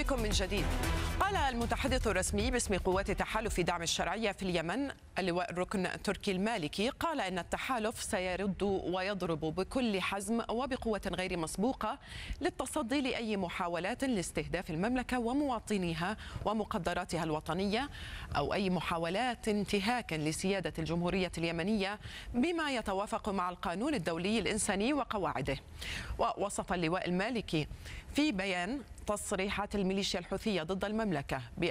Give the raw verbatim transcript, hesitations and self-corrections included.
بكم من جديد. قال المتحدث الرسمي باسم قوات تحالف دعم الشرعية في اليمن اللواء الركن تركي المالكي قال إن التحالف سيرد ويضرب بكل حزم وبقوة غير مسبوقة للتصدي لأي محاولات لاستهداف المملكة ومواطنيها ومقدراتها الوطنية أو أي محاولات انتهاك لسيادة الجمهورية اليمنية بما يتوافق مع القانون الدولي الإنساني وقواعده. ووصف اللواء المالكي في بيان تصريحات الميليشيا الحوثية ضد المملكة